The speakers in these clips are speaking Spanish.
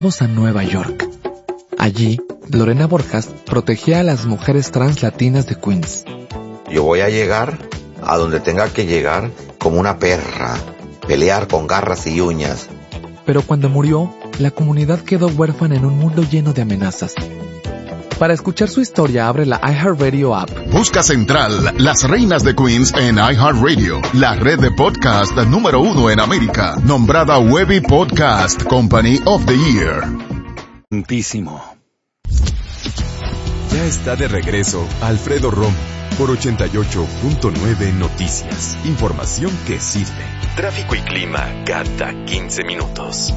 a Nueva York. Allí, Lorena Borjas protegía a las mujeres trans latinas de Queens. Yo voy a llegar a donde tenga que llegar como una perra, pelear con garras y uñas. Pero cuando murió, la comunidad quedó huérfana en un mundo lleno de amenazas. Para escuchar su historia, abre la iHeartRadio app. Busca Central, Las Reinas de Queens en iHeartRadio, la red de podcast número 1 en América, nombrada Webby Podcast Company of the Year. Ya está de regreso Alfredo Romo por 88.9 Noticias. Información que sirve. Tráfico y clima cada 15 minutos.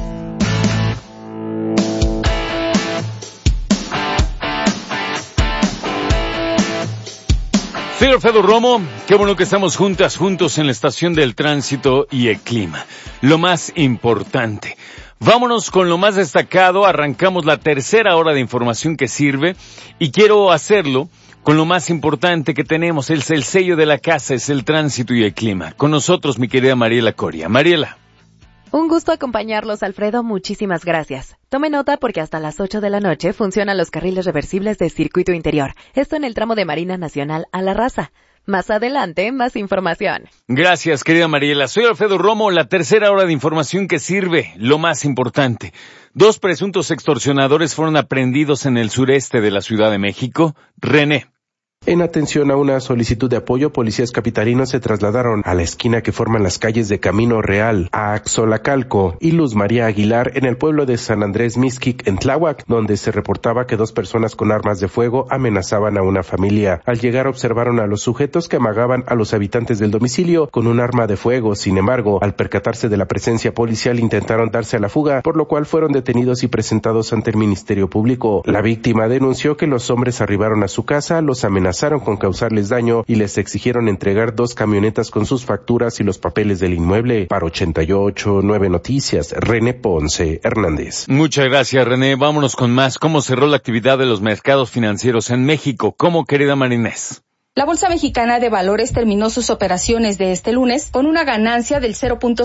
Soy Alfredo Romo, qué bueno que estamos juntos en la estación del tránsito y el clima. Lo más importante. Vámonos con lo más destacado, arrancamos la tercera hora de información que sirve y quiero hacerlo con lo más importante que tenemos, el sello de la casa, es el tránsito y el clima. Con nosotros mi querida Mariela Coria. Mariela. Un gusto acompañarlos, Alfredo, muchísimas gracias. Tome nota porque hasta las 8 de la noche funcionan los carriles reversibles de circuito interior. Esto en el tramo de Marina Nacional a La Raza. Más adelante, más información. Gracias, querida Mariela. Soy Alfredo Romo, la tercera hora de información que sirve, lo más importante. 2 presuntos extorsionadores fueron aprehendidos en el sureste de la Ciudad de México. René. En atención a una solicitud de apoyo, policías capitalinos se trasladaron a la esquina que forman las calles de Camino Real, Axolacalco y Luz María Aguilar en el pueblo de San Andrés Mixquic, en Tláhuac, donde se reportaba que 2 personas con armas de fuego amenazaban a una familia. Al llegar observaron a los sujetos que amagaban a los habitantes del domicilio con un arma de fuego. Sin embargo, al percatarse de la presencia policial intentaron darse a la fuga, por lo cual fueron detenidos y presentados ante el Ministerio Público. La víctima denunció que los hombres arribaron a su casa, los amenazaron con causarles daño y les exigieron entregar 2 camionetas con sus facturas y los papeles del inmueble. Para 88.9 Noticias, René Ponce Hernández. Muchas gracias, René. Vámonos con más. ¿Cómo cerró la actividad de los mercados financieros en México? ¿Cómo, querida Marinés? La Bolsa Mexicana de Valores terminó sus operaciones de este lunes con una ganancia del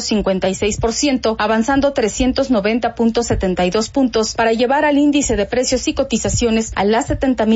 0.56%, avanzando 390.72 puntos para llevar al índice de precios y cotizaciones a las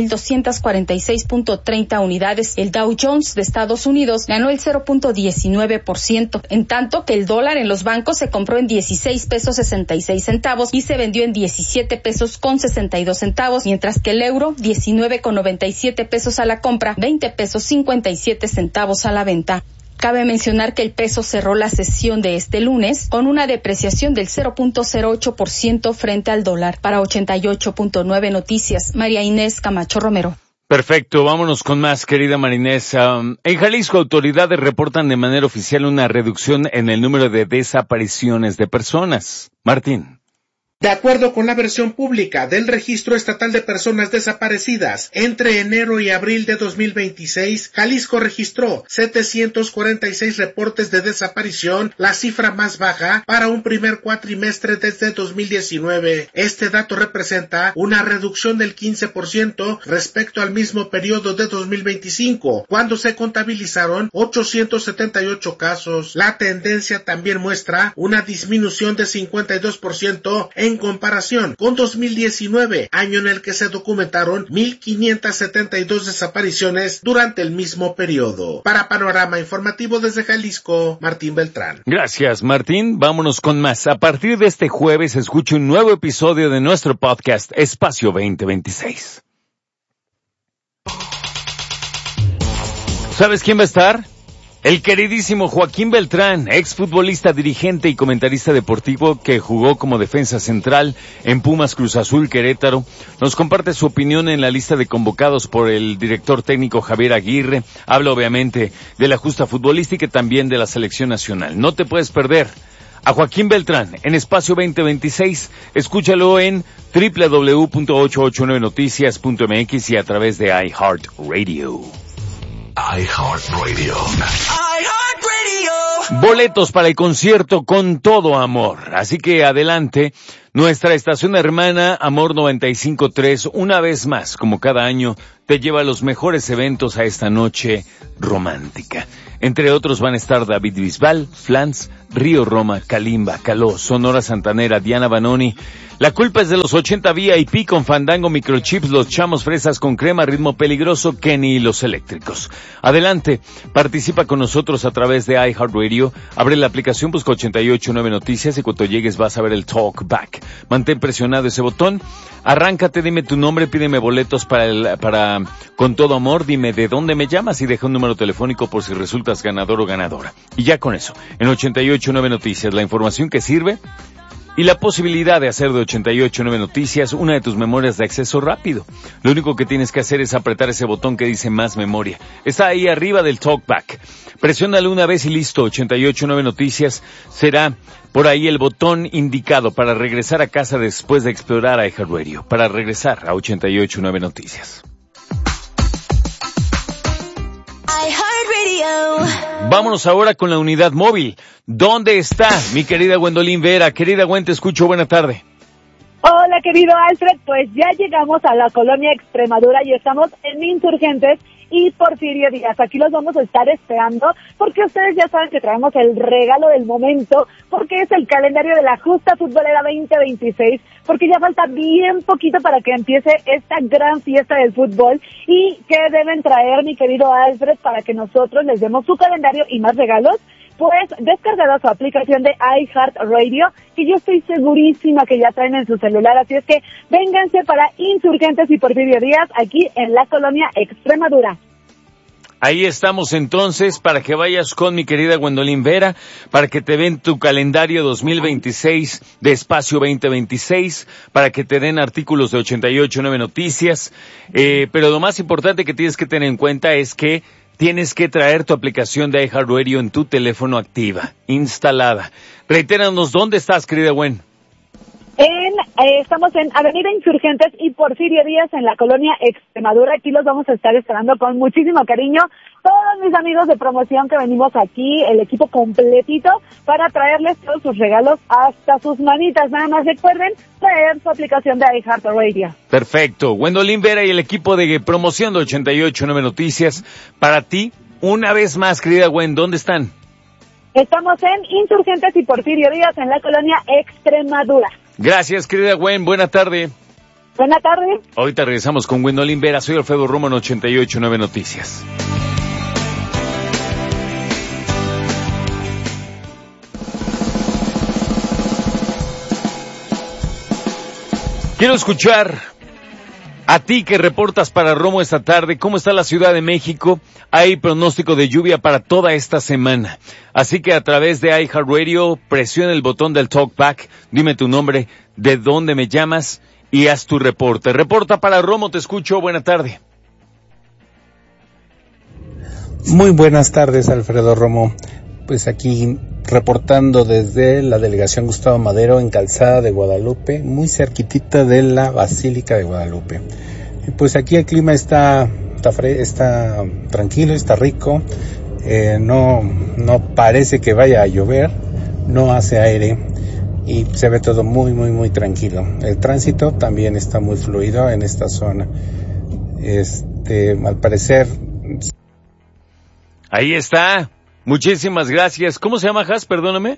70.246.30 unidades. El Dow Jones de Estados Unidos ganó el 0.19%, en tanto que el dólar en los bancos se compró en 16 pesos 66 centavos y se vendió en 17 pesos con 62 centavos, mientras que el euro 19,97 pesos a la compra, 20 pesos 57 centavos a la venta. Cabe mencionar que el peso cerró la sesión de este lunes con una depreciación del 0.08% frente al dólar. Para 88.9 Noticias, María Inés Camacho Romero. Perfecto, vámonos con más, querida Marinés. En Jalisco, autoridades reportan de manera oficial una reducción en el número de desapariciones de personas. Martín. De acuerdo con la versión pública del Registro Estatal de Personas Desaparecidas, entre enero y abril de 2026, Jalisco registró 746 reportes de desaparición, la cifra más baja para un primer cuatrimestre desde 2019. Este dato representa una reducción del 15% respecto al mismo periodo de 2025, cuando se contabilizaron 878 casos. La tendencia también muestra una disminución de 52% en comparación con 2019, año en el que se documentaron 1,572 desapariciones durante el mismo periodo. Para Panorama Informativo desde Jalisco, Martín Beltrán. Gracias, Martín. Vámonos con más. A partir de este jueves, escuche un nuevo episodio de nuestro podcast Espacio 2026. ¿Sabes quién va a estar? El queridísimo Joaquín Beltrán, exfutbolista, dirigente y comentarista deportivo que jugó como defensa central en Pumas, Cruz Azul, Querétaro, nos comparte su opinión en la lista de convocados por el director técnico Javier Aguirre. Habla obviamente de la justa futbolística y también de la selección nacional. No te puedes perder a Joaquín Beltrán en Espacio 2026. Escúchalo en www.889noticias.mx y a través de iHeartRadio. iHeartRadio. Boletos para el concierto Con Todo Amor. Así que adelante, nuestra estación hermana Amor 95.3, una vez más, como cada año, te lleva a los mejores eventos a esta noche romántica. Entre otros van a estar David Bisbal, Flans, Río Roma, Kalimba, Caló, Sonora Santanera, Diana Banoni, La culpa es de los 80 VIP con Fandango, Microchips, Los Chamos, Fresas con Crema, Ritmo Peligroso, Kenny y Los Eléctricos. Adelante, participa con nosotros a través de iHeartRadio. Abre la aplicación, busca 889 Noticias y cuando llegues vas a ver el Talk Back. Mantén presionado ese botón. Arráncate, dime tu nombre, pídeme boletos para Con Todo Amor, dime de dónde me llamas y deja un número telefónico por si resultas ganador o ganadora. Y ya con eso, en 889 Noticias, la información que sirve y la posibilidad de hacer de 889 Noticias una de tus memorias de acceso rápido. Lo único que tienes que hacer es apretar ese botón que dice más memoria. Está ahí arriba del Talkback. Presiónale una vez y listo. 889 Noticias será por ahí el botón indicado para regresar a casa después de explorar a iHeartRadio. Para regresar a 889 Noticias. Vámonos ahora con la unidad móvil. ¿Dónde está mi querida Gwendolyn Vera? Querida Gwen, te escucho, buena tarde. Hola, querido Alfred, pues ya llegamos a la colonia Extremadura y estamos en Insurgentes y Porfirio Díaz. Aquí los vamos a estar esperando porque ustedes ya saben que traemos el regalo del momento, porque es el calendario de la Justa Futbolera 2026, porque ya falta bien poquito para que empiece esta gran fiesta del fútbol. ¿Y qué deben traer, mi querido Alfred, para que nosotros les demos su calendario y más regalos? Pues descargada su aplicación de iHeartRadio, que yo estoy segurísima que ya traen en su celular, así es que vénganse para Insurgentes y Porfirio Díaz, aquí en la colonia Extremadura. Ahí estamos entonces, para que vayas con mi querida Gwendolyn Vera, para que te den tu calendario 2026 de Espacio 2026, para que te den artículos de 889 Noticias, pero lo más importante que tienes que tener en cuenta es que tienes que traer tu aplicación de iHeartRadio en tu teléfono activa, instalada. Reitéranos, ¿dónde estás, querida Gwen? Estamos en Avenida Insurgentes y Porfirio Díaz en la colonia Extremadura. Aquí los vamos a estar esperando con muchísimo cariño. Todos mis amigos de promoción que venimos aquí, el equipo completito, para traerles todos sus regalos hasta sus manitas. Nada más recuerden traer su aplicación de iHeartRadio. Perfecto. Gwendolyn Vera y el equipo de promoción de 889 Noticias. Para ti, una vez más, querida Gwen, ¿dónde están? Estamos en Insurgentes y Porfirio Díaz en la colonia Extremadura. Gracias, querida Gwen. Buena tarde. Buena tarde. Ahorita regresamos con Gwendolyn Vera. Soy Alfredo Romo en 889 Noticias. Quiero escuchar a ti que reportas para Romo esta tarde. ¿Cómo está la Ciudad de México? Hay pronóstico de lluvia para toda esta semana. Así que a través de iHeartRadio, presiona el botón del Talkback, dime tu nombre, de dónde me llamas y haz tu reporte. Reporta para Romo, te escucho, buena tarde. Muy buenas tardes, Alfredo Romo. Pues aquí reportando desde la delegación Gustavo Madero en Calzada de Guadalupe, muy cerquitita de la Basílica de Guadalupe. Y pues aquí el clima está tranquilo, está rico, no parece que vaya a llover, no hace aire y se ve todo muy, muy, muy tranquilo. El tránsito también está muy fluido en esta zona. Al parecer... Ahí está. Muchísimas gracias. ¿Cómo se llama, Has? Perdóname.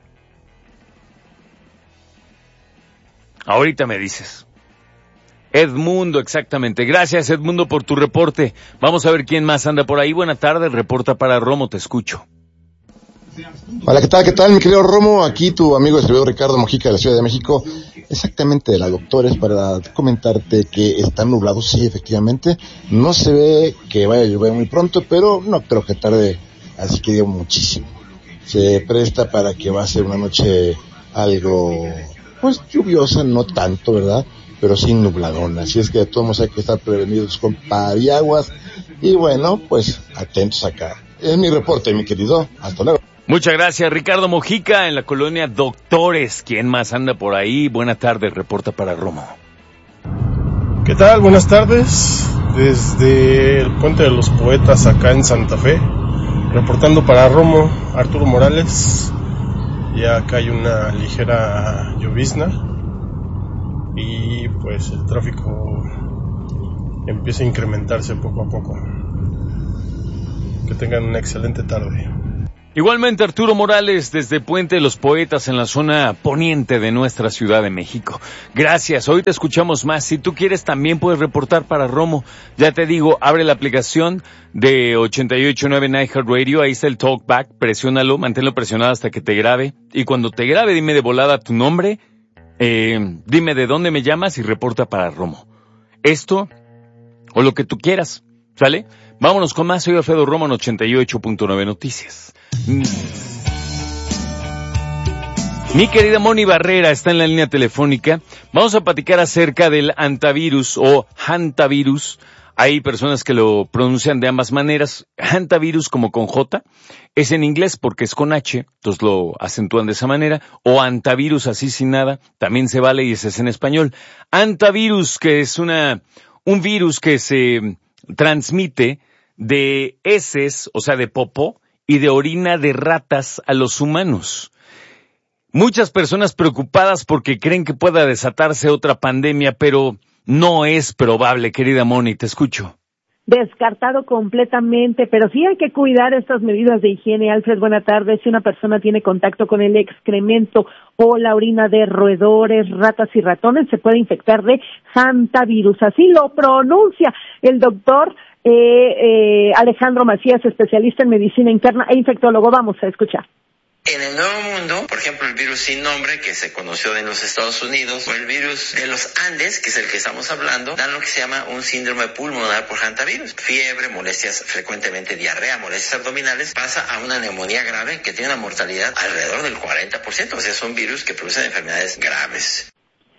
Ahorita me dices. Edmundo, exactamente. Gracias, Edmundo, por tu reporte. Vamos a ver quién más anda por ahí. Buena tarde, reporta para Romo, te escucho. Hola, ¿qué tal, mi querido Romo? Aquí tu amigo distribuidor Ricardo Mojica de la Ciudad de México. Exactamente de la Doctores, para comentarte que está nublado, sí, efectivamente. No se ve que vaya a llover muy pronto, pero no creo que tarde. Así que digo muchísimo. Se presta para que va a ser una noche algo, pues lluviosa, no tanto, ¿verdad? Pero sí nubladona. Así es que de todos modos hay que estar prevenidos con paraguas. Y bueno, pues atentos acá. Es mi reporte, mi querido. Hasta luego. Muchas gracias, Ricardo Mojica, en la colonia Doctores. ¿Quién más anda por ahí? Buena tarde, reporta para Romo. ¿Qué tal? Buenas tardes. Desde el Puente de los Poetas, acá en Santa Fe. Reportando para Romo, Arturo Morales. Ya acá hay una ligera llovizna y pues el tráfico empieza a incrementarse poco a poco. Que tengan una excelente tarde. Igualmente Arturo Morales desde Puente de los Poetas en la zona poniente de nuestra Ciudad de México. Gracias, hoy te escuchamos más. Si tú quieres también puedes reportar para Romo. Ya te digo, abre la aplicación de 88.9 en iHeartRadio, ahí está el talkback, presiónalo, manténlo presionado hasta que te grabe. Y cuando te grabe dime de volada tu nombre, dime de dónde me llamas y reporta para Romo. Esto o lo que tú quieras, ¿sale? Vámonos con más, soy Alfredo Romo en 88.9 Noticias. Mi querida Moni Barrera está en la línea telefónica. Vamos a platicar acerca del hantavirus o hantavirus. Hay personas que lo pronuncian de ambas maneras. Hantavirus como con J, es en inglés porque es con H, entonces lo acentúan de esa manera. O hantavirus así sin nada, también se vale y ese es en español. Hantavirus, que es un virus que se transmite de heces, o sea de popó, y de orina de ratas a los humanos. Muchas personas preocupadas porque creen que pueda desatarse otra pandemia, pero no es probable, querida Moni, te escucho. Descartado completamente, pero sí hay que cuidar estas medidas de higiene. Alfred, buena tarde. Si una persona tiene contacto con el excremento o la orina de roedores, ratas y ratones, se puede infectar de hantavirus. Así lo pronuncia el doctor Alejandro Macías, especialista en medicina interna e infectólogo. Vamos a escuchar. En el Nuevo Mundo, por ejemplo, el virus sin nombre que se conoció en los Estados Unidos, o el virus de los Andes, que es el que estamos hablando, dan lo que se llama un síndrome pulmonar por hantavirus. Fiebre, molestias, frecuentemente diarrea, molestias abdominales, pasa a una neumonía grave que tiene una mortalidad alrededor del 40%. O sea, son virus que producen enfermedades graves.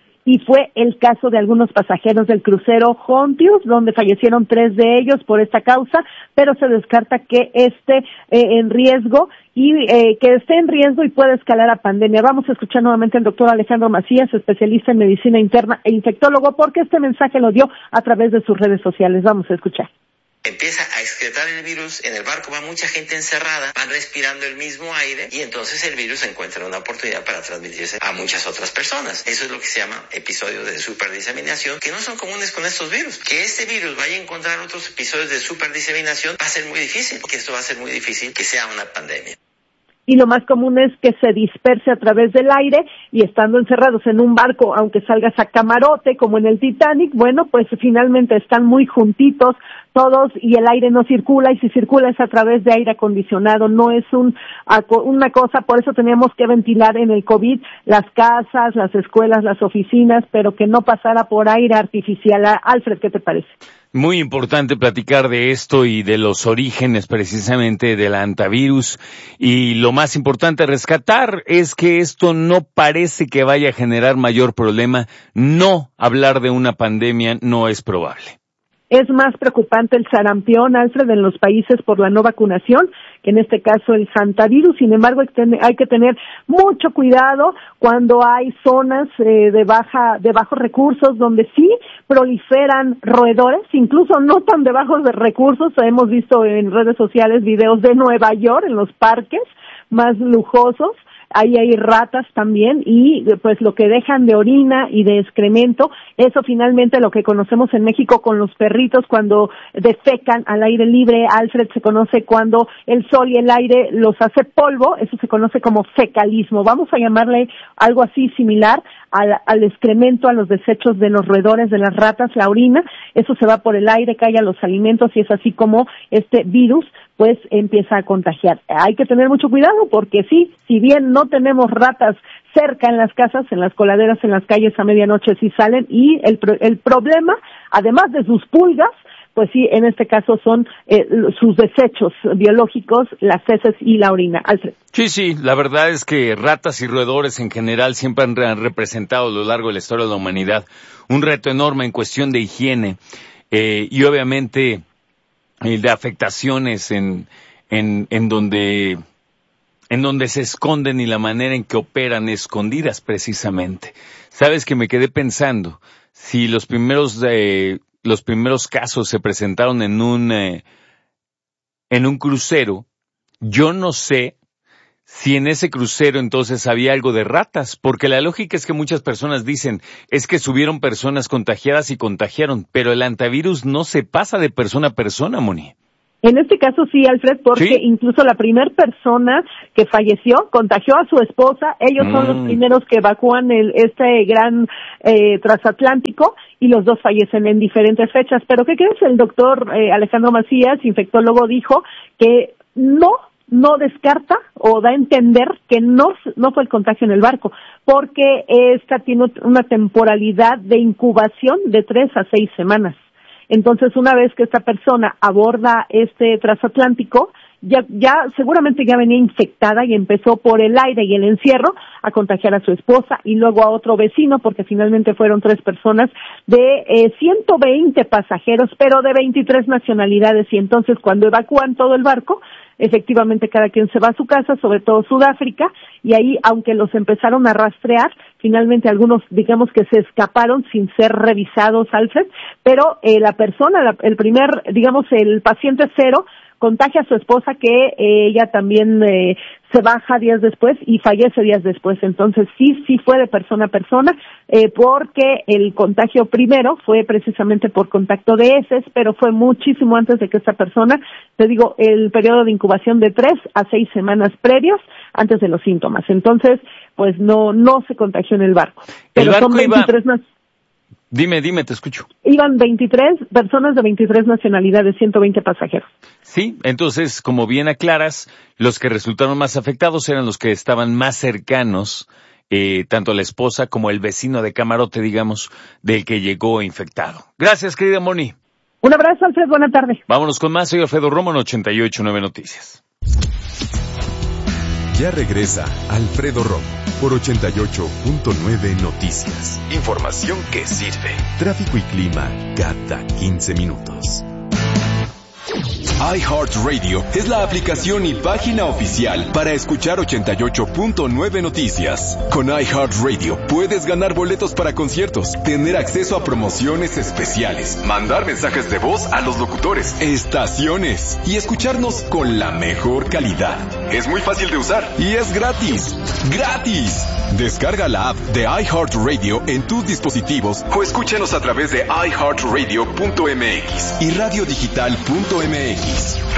Y fue el caso de algunos pasajeros del crucero Hontius, donde fallecieron 3 de ellos por esta causa, pero se descarta que esté en riesgo y pueda escalar a pandemia. Vamos a escuchar nuevamente al doctor Alejandro Macías, especialista en medicina interna e infectólogo, porque este mensaje lo dio a través de sus redes sociales. Vamos a escuchar. Empieza a excretar el virus, en el barco va mucha gente encerrada, van respirando el mismo aire y entonces el virus encuentra una oportunidad para transmitirse a muchas otras personas. Eso es lo que se llama episodios de superdiseminación, que no son comunes con estos virus. Que este virus vaya a encontrar otros episodios de superdiseminación va a ser muy difícil, porque esto va a ser muy difícil que sea una pandemia. Y lo más común es que se disperse a través del aire y estando encerrados en un barco, aunque salgas a camarote como en el Titanic, bueno, pues finalmente están muy juntitos todos y el aire no circula, y si circula es a través de aire acondicionado, no es una cosa. Por eso teníamos que ventilar en el COVID las casas, las escuelas, las oficinas, pero que no pasara por aire artificial. Alfred, ¿qué te parece? Muy importante platicar de esto y de los orígenes precisamente del hantavirus, y lo más importante rescatar es que esto no parece que vaya a generar mayor problema. No hablar de una pandemia no es probable. Es más preocupante el sarampión, Alfred, en los países por la no vacunación, que en este caso el hantavirus. Sin embargo, hay que tener mucho cuidado cuando hay zonas de bajos recursos donde sí proliferan roedores, incluso no tan de bajos recursos. Hemos visto en redes sociales videos de Nueva York, en los parques más lujosos. Ahí hay ratas también, y pues lo que dejan de orina y de excremento, eso finalmente lo que conocemos en México con los perritos cuando defecan al aire libre, Alfred, se conoce cuando el sol y el aire los hace polvo, eso se conoce como fecalismo. Vamos a llamarle algo así similar al excremento, a los desechos de los roedores, de las ratas, la orina, eso se va por el aire, cae a los alimentos y es así como este virus pues empieza a contagiar. Hay que tener mucho cuidado porque sí, si bien no tenemos ratas cerca en las casas, en las coladeras, en las calles a medianoche sí salen, y el problema, además de sus pulgas, pues sí, en este caso son sus desechos biológicos, las heces y la orina. Alfred. Sí, la verdad es que ratas y roedores en general siempre han representado a lo largo de la historia de la humanidad un reto enorme en cuestión de higiene y obviamente de afectaciones en donde se esconden y la manera en que operan escondidas precisamente. Sabes que me quedé pensando, si los primeros casos se presentaron en un crucero, yo no sé si en ese crucero entonces había algo de ratas, porque la lógica es que muchas personas dicen, es que subieron personas contagiadas y contagiaron, pero el hantavirus no se pasa de persona a persona, Moni. En este caso sí, Alfred, porque incluso la primera persona que falleció contagió a su esposa. Ellos son los primeros que evacúan este gran transatlántico y los dos fallecen en diferentes fechas. Pero ¿qué crees? El doctor Alejandro Macías, infectólogo, dijo que no descarta o da a entender que no fue el contagio en el barco, porque esta tiene una temporalidad de incubación de 3 a 6 semanas. Entonces, una vez que esta persona aborda este transatlántico, ya seguramente ya venía infectada y empezó por el aire y el encierro a contagiar a su esposa y luego a otro vecino, porque finalmente fueron 3 personas de 120 pasajeros, pero de 23 nacionalidades. Y entonces, cuando evacúan todo el barco, efectivamente cada quien se va a su casa, sobre todo Sudáfrica, y ahí, aunque los empezaron a rastrear, finalmente algunos, digamos que se escaparon sin ser revisados, Alfred, pero la persona, el paciente 0, contagia a su esposa, que ella también se baja días después y fallece días después. Entonces sí fue de persona a persona, porque el contagio primero fue precisamente por contacto de heces, pero fue muchísimo antes de que esta persona, te digo, el periodo de incubación de 3 a 6 semanas previos antes de los síntomas. Entonces, pues no se contagió en el barco. Pero el barco son 23 Dime, te escucho. Iban 23 personas de 23 nacionalidades, 120 pasajeros. Sí, entonces, como bien aclaras, los que resultaron más afectados eran los que estaban más cercanos, tanto la esposa como el vecino de camarote, digamos, del que llegó infectado. Gracias, querida Moni. Un abrazo, Alfred, buena tarde. Vámonos con más, soy Alfredo Romo en 88.9 Noticias. Ya regresa Alfredo Romo por 88.9 Noticias. Información que sirve. Tráfico y clima cada 15 minutos. iHeartRadio es la aplicación y página oficial para escuchar 88.9 Noticias. Con iHeartRadio puedes ganar boletos para conciertos, tener acceso a promociones especiales, mandar mensajes de voz a los locutores, estaciones y escucharnos con la mejor calidad. Es muy fácil de usar y es gratis. ¡Gratis! Descarga la app de iHeartRadio en tus dispositivos o escúchanos a través de iHeartRadio.mx y radiodigital.mx.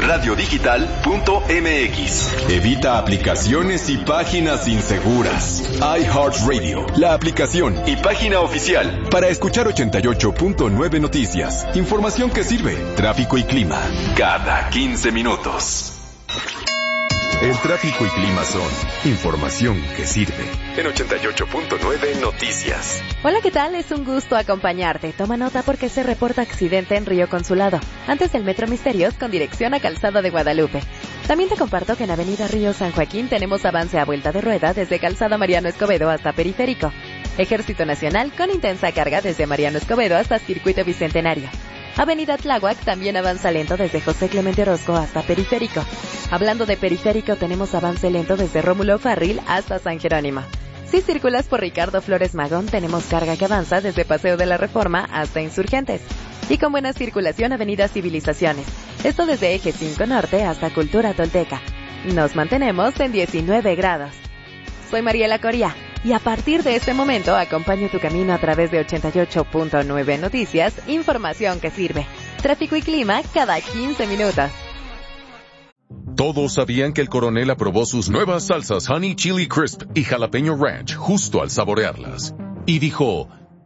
Radiodigital.mx. Evita aplicaciones y páginas inseguras. iHeartRadio, la aplicación y página oficial para escuchar 88.9 Noticias. Información que sirve. Tráfico y clima cada 15 minutos. El tráfico y clima son información que sirve. En 88.9 Noticias. Hola, ¿qué tal? Es un gusto acompañarte. Toma nota porque se reporta accidente en Río Consulado, antes del Metro Misterios con dirección a Calzada de Guadalupe. También te comparto que en Avenida Río San Joaquín tenemos avance a vuelta de rueda desde Calzada Mariano Escobedo hasta Periférico. Ejército Nacional con intensa carga desde Mariano Escobedo hasta Circuito Bicentenario. Avenida Tláhuac también avanza lento desde José Clemente Orozco hasta Periférico. Hablando de Periférico, tenemos avance lento desde Rómulo Farril hasta San Jerónimo. Si circulas por Ricardo Flores Magón, tenemos carga que avanza desde Paseo de la Reforma hasta Insurgentes. Y con buena circulación, Avenida Civilizaciones. Esto desde Eje 5 Norte hasta Cultura Tolteca. Nos mantenemos en 19 grados. Soy Mariela Coria. Y a partir de este momento, acompaño tu camino a través de 88.9 Noticias, información que sirve. Tráfico y clima cada 15 minutos. Todos sabían que el coronel aprobó sus nuevas salsas Honey Chili Crisp y Jalapeño Ranch justo al saborearlas. Y dijo,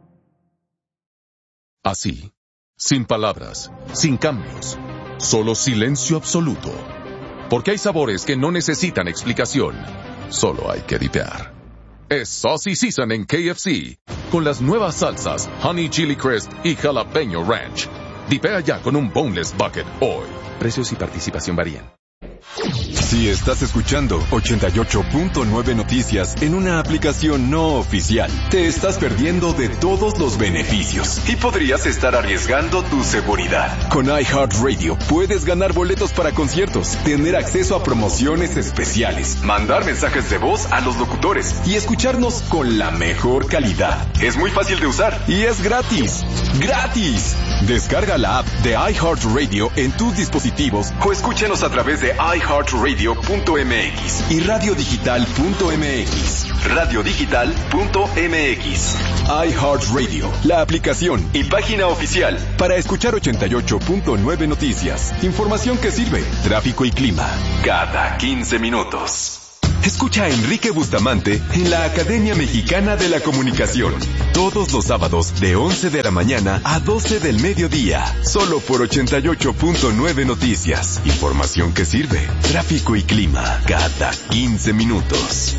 así, sin palabras, sin cambios, solo silencio absoluto. Porque hay sabores que no necesitan explicación, solo hay que dipear. Es Saucy Season en KFC, con las nuevas salsas Honey Chili Crisp y Jalapeño Ranch. Dipea ya con un Boneless Bucket hoy. Precios y participación varían. Si estás escuchando 88.9 Noticias en una aplicación no oficial, te estás perdiendo de todos los beneficios y podrías estar arriesgando tu seguridad. Con iHeartRadio puedes ganar boletos para conciertos, tener acceso a promociones especiales, mandar mensajes de voz a los locutores y escucharnos con la mejor calidad. Es muy fácil de usar y es gratis. ¡Gratis! Descarga la app de iHeartRadio en tus dispositivos o escúchanos a través de iHeartRadio.mx y radiodigital.mx. radiodigital.mx. iHeartRadio, la aplicación y página oficial para escuchar 88.9 noticias, información que sirve, tráfico y clima, cada 15 minutos. Escucha a Enrique Bustamante en la Academia Mexicana de la Comunicación, todos los sábados de 11 de la mañana a 12 del mediodía, solo por 88.9 noticias, información que sirve, tráfico y clima, cada 15 minutos.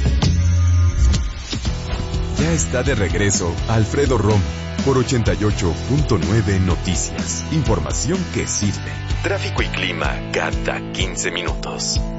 Ya está de regreso Alfredo Romo por 88.9 noticias, información que sirve, tráfico y clima, cada 15 minutos.